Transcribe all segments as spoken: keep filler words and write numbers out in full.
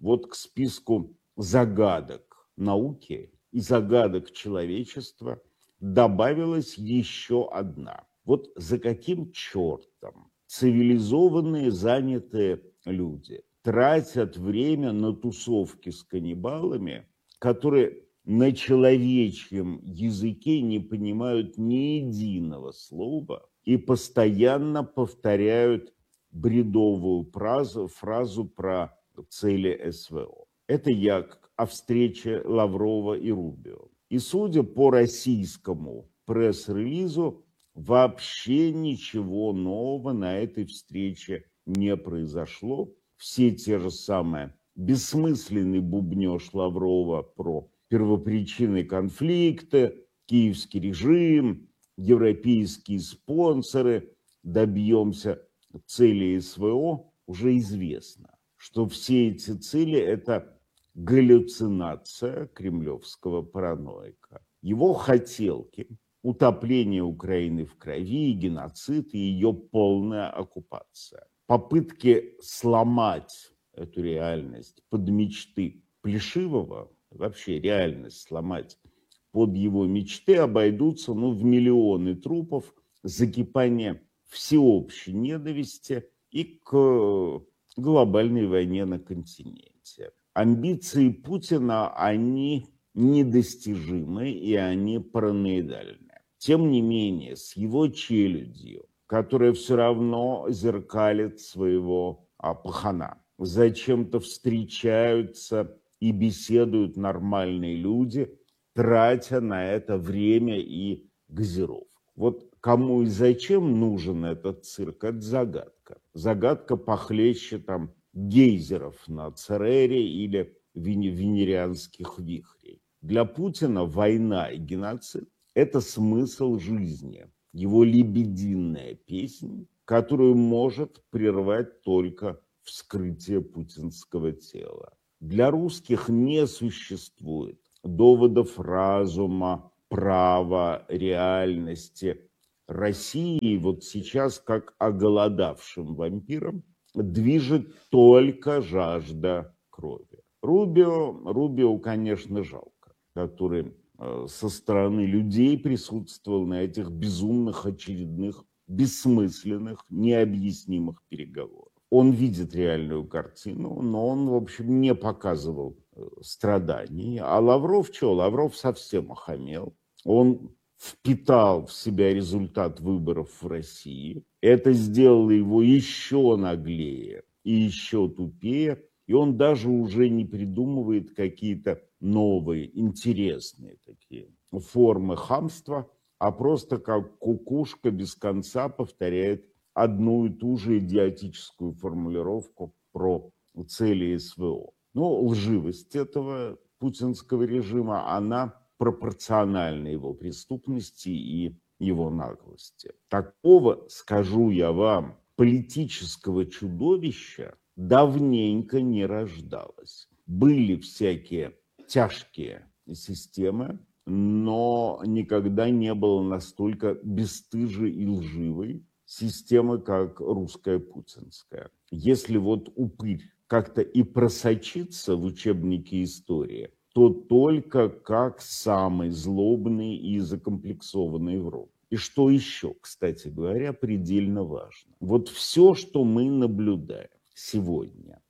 вот к списку загадок науки и загадок человечества добавилась еще одна. Вот за каким чертом цивилизованные, занятые люди тратят время на тусовки с каннибалами, которые на человечьем языке не понимают ни единого слова и постоянно повторяют бредовую фразу, фразу про цели СВО. Это я о встрече Лаврова и Рубио. И судя по российскому пресс-релизу, вообще ничего нового на этой встрече не произошло. Все те же самые бессмысленный бубнёж Лаврова про первопричины конфликта, киевский режим, европейские спонсоры, добьемся цели СВО, уже известно, что все эти цели – это галлюцинация кремлевского параноика. Его хотелки, утопление Украины в крови, геноцид и ее полная оккупация. Попытки сломать эту реальность под мечты Плешивого, вообще реальность сломать под его мечты, обойдутся ну, в миллионы трупов, закипание всеобщей ненависти и к глобальной войне на континенте. Амбиции Путина, они недостижимы и они параноидальны. Тем не менее, с его челюстью, которая все равно зеркалит своего а, пахана, зачем-то встречаются и беседуют нормальные люди, тратя на это время и газировку. Вот кому и зачем нужен этот цирк, это загадка. Загадка похлеще там гейзеров на Церере или венерианских вихрей. Для Путина война и геноцид – это смысл жизни, его лебединая песня, которую может прервать только вскрытие путинского тела. Для русских не существует доводов разума, права, реальности. Россией вот сейчас, как оголодавшим вампиром, движет только жажда крови. Рубио, Рубио, конечно, жалко, который э, со стороны людей присутствовал на этих безумных, очередных, бессмысленных, необъяснимых переговорах. Он видит реальную картину, но он, в общем, не показывал э, страданий. А Лавров что? Лавров совсем охамел. Он впитал в себя результат выборов в России. Это сделало его еще наглее и еще тупее. И он даже уже не придумывает какие-то новые, интересные такие формы хамства, а просто как кукушка без конца повторяет одну и ту же идиотическую формулировку про цели СВО. Но лживость этого путинского режима, она пропорциональна его преступности и его наглости. Такого, скажу я вам, политического чудовища давненько не рождалось. Были всякие тяжкие системы, но никогда не было настолько бесстыжей и лживой системы, как русская путинская. Если вот упырь как-то и просочится в учебники истории, то только как самый злобный и закомплексованный враг. И что еще, кстати говоря, предельно важно. Вот все, что мы наблюдаем сегодня,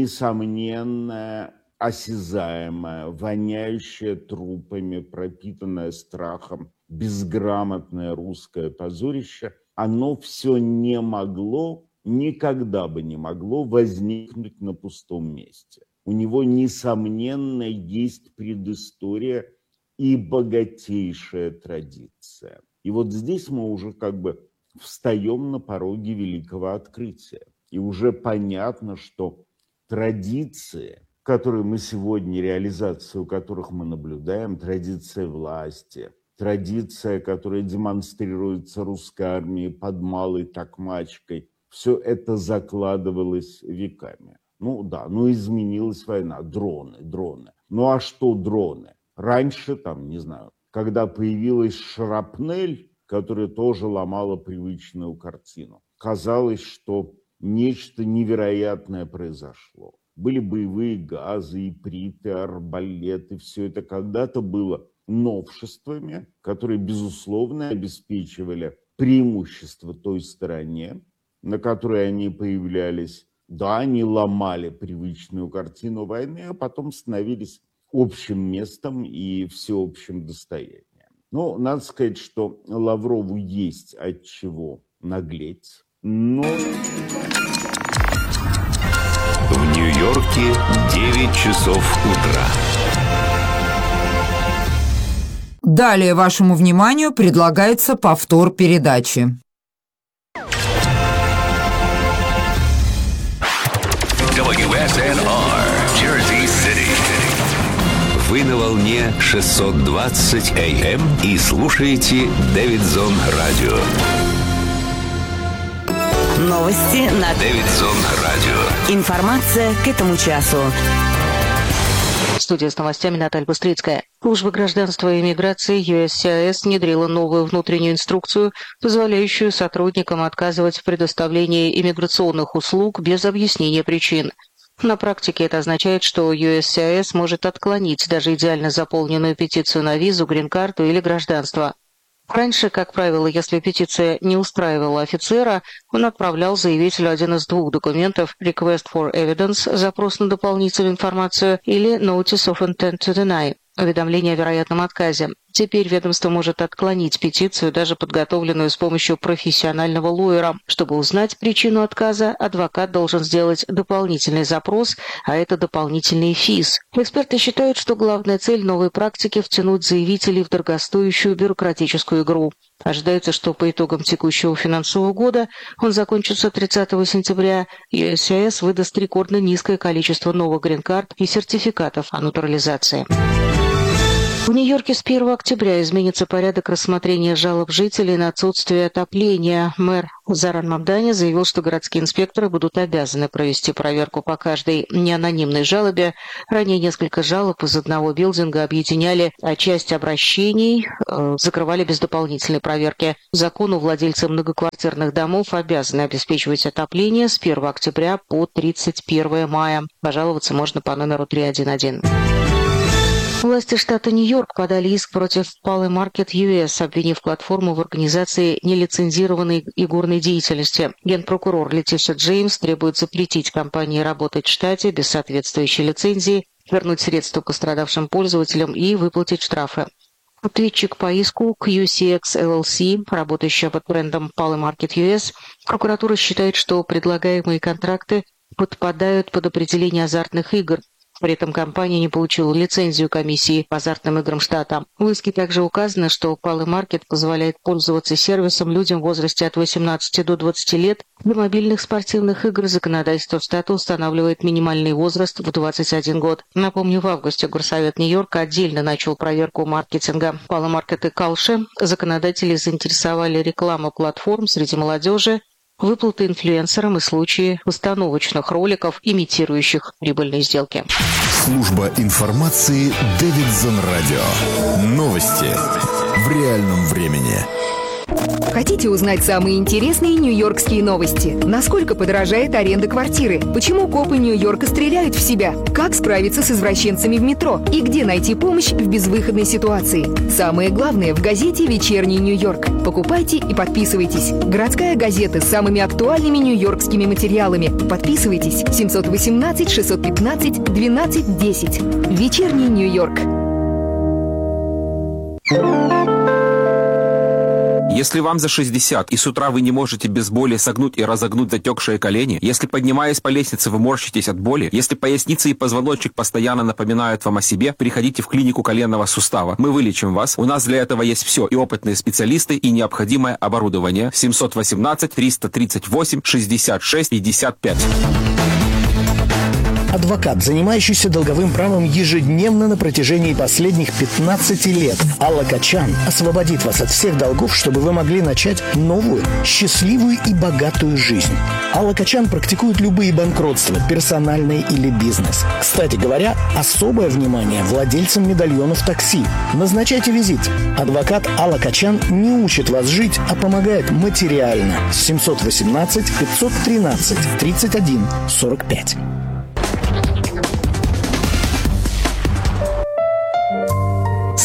несомненное, осязаемое, воняющее трупами, пропитанное страхом, безграмотное русское позорище, оно все не могло, никогда бы не могло возникнуть на пустом месте. У него, несомненно, есть предыстория и богатейшая традиция. И вот здесь мы уже как бы встаем на пороге великого открытия. И уже понятно, что традиции, которые мы сегодня, реализацию которых мы наблюдаем, традиция власти, традиция, которая демонстрируется русской армией под Малой Токмачкой, все это закладывалось веками. Ну да, ну изменилась война, дроны, дроны. Ну а что дроны? Раньше, там, не знаю, когда появилась шрапнель, которая тоже ломала привычную картину, казалось, что нечто невероятное произошло. были боевые газы, иприты, арбалеты. Все это когда-то было новшествами, которые, безусловно, обеспечивали преимущество той стороне, на которой они появлялись. Да, они ломали привычную картину войны, а потом становились общим местом и всеобщим достоянием. Но надо сказать, что Лаврову есть от чего наглеть, но... В Нью-Йорке девять часов утра. Далее вашему вниманию предлагается повтор передачи. дабл ю эс эн ар, Jersey City. Вы на волне шестьсот двадцать эй эм и слушаете Дэвидсон Радио. Новости на Дэвидсон Радио. Информация к этому часу. Студия с новостями Наталья Быстрицкая. Служба гражданства и иммиграции ю эс си ай эс внедрила новую внутреннюю инструкцию, позволяющую сотрудникам отказывать в предоставлении иммиграционных услуг без объяснения причин. На практике это означает, что ю эс си ай эс может отклонить даже идеально заполненную петицию на визу, грин-карту или гражданство. Раньше, как правило, если петиция не устраивала офицера, он отправлял заявителю один из двух документов Request for Evidence, запрос на дополнительную информацию, или Notice of Intent to Deny, уведомление о вероятном отказе. Теперь ведомство может отклонить петицию, даже подготовленную с помощью профессионального лоера. Чтобы узнать причину отказа, адвокат должен сделать дополнительный запрос, а это дополнительный физ. Эксперты считают, что главная цель новой практики – втянуть заявителей в дорогостоящую бюрократическую игру. Ожидается, что по итогам текущего финансового года, он закончится тридцатого сентября, ю эс си ай эс выдаст рекордно низкое количество новых грин-карт и сертификатов о натурализации. В Нью-Йорке с первого октября изменится порядок рассмотрения жалоб жителей на отсутствие отопления. Мэр Заран Мамдани заявил, что городские инспекторы будут обязаны провести проверку по каждой неанонимной жалобе. Ранее несколько жалоб из одного билдинга объединяли, а часть обращений э, закрывали без дополнительной проверки. По закону владельцы многоквартирных домов обязаны обеспечивать отопление с первого октября по тридцать первое мая. Пожаловаться можно по номеру три один один. Власти штата Нью-Йорк подали иск против Pally Market ю эс, обвинив платформу в организации нелицензированной игорной деятельности. Генпрокурор Летиша Джеймс требует запретить компании работать в штате без соответствующей лицензии, вернуть средства пострадавшим пользователям и выплатить штрафы. Ответчик по иску кью си экс эл эл си, работающая под брендом Pally Market ю эс, прокуратура считает, что предлагаемые контракты подпадают под определение азартных игр. При этом компания не получила лицензию комиссии по азартным играм штата. В иске также указано, что Pally Market позволяет пользоваться сервисом людям в возрасте от восемнадцати до двадцати лет. Для мобильных спортивных игр законодательство штата устанавливает минимальный возраст в двадцать один год. Напомню, в августе Горсовет Нью-Йорка отдельно начал проверку маркетинга. Pally Market и Kalshi законодатели заинтересовали рекламу платформ среди молодежи, выплаты инфлюенсерам и случаи постановочных роликов, имитирующих прибыльные сделки. Служба информации Дэвидсон Радио. Новости в реальном времени. Хотите узнать самые интересные нью-йоркские новости? Насколько подорожает аренда квартиры? Почему копы Нью-Йорка стреляют в себя? Как справиться с извращенцами в метро? И где найти помощь в безвыходной ситуации? Самое главное в газете «Вечерний Нью-Йорк». Покупайте и подписывайтесь. Городская газета с самыми актуальными нью-йоркскими материалами. Подписывайтесь. семьсот восемнадцать шестьсот пятнадцать двенадцать десять. «Вечерний Нью-Йорк». Если вам за шестьдесят и с утра вы не можете без боли согнуть и разогнуть затекшие колени, если, поднимаясь по лестнице, вы морщитесь от боли, если поясница и позвоночник постоянно напоминают вам о себе, приходите в клинику коленного сустава. Мы вылечим вас. У нас для этого есть все, и опытные специалисты, и необходимое оборудование. семьсот восемнадцать триста тридцать восемь шестьдесят шесть пятьдесят пять. Адвокат, занимающийся долговым правом ежедневно на протяжении последних пятнадцати лет. Алла Качан освободит вас от всех долгов, чтобы вы могли начать новую, счастливую и богатую жизнь. Алла Качан практикует любые банкротства, персональные или бизнес. Кстати говоря, особое внимание владельцам медальонов такси. Назначайте визит. Адвокат Алла Качан не учит вас жить, а помогает материально. семьсот восемнадцать пятьсот тринадцать тридцать один сорок пять.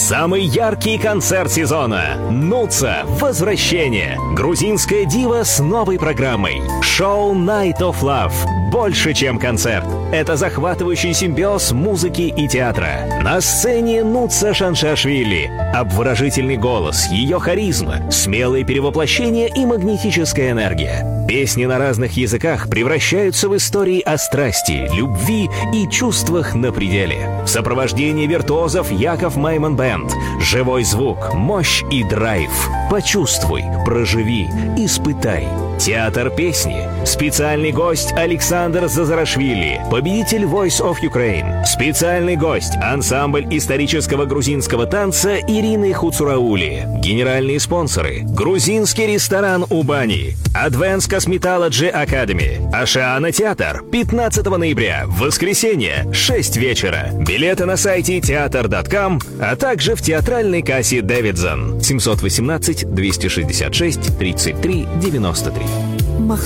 Самый яркий концерт сезона. Нуца. Возвращение. Грузинская дива с новой программой. Шоу Night of Love. Больше, чем концерт. Это захватывающий симбиоз музыки и театра. На сцене Нуца Шаншашвили. Обворожительный голос, ее харизма, смелые перевоплощения и магнетическая энергия. Песни на разных языках превращаются в истории о страсти, любви и чувствах на пределе. В сопровождении виртуозов Яков Майман Бэнд. Живой звук, мощь и драйв. Почувствуй, проживи, испытай. Театр песни. Специальный гость Александр Зазарашвили, победитель Voice of Ukraine. Специальный гость ансамбль исторического грузинского танца Ирины Хуцураули. Генеральные спонсоры: грузинский ресторан Убани, Advanced Cosmetology Academy, Ашана Театр. пятнадцатого ноября, воскресенье, шесть вечера. Билеты на сайте театр точка ком, а также в театральной кассе Дэвидсон. семь один восемь, два шесть шесть, тридцать три девяносто три.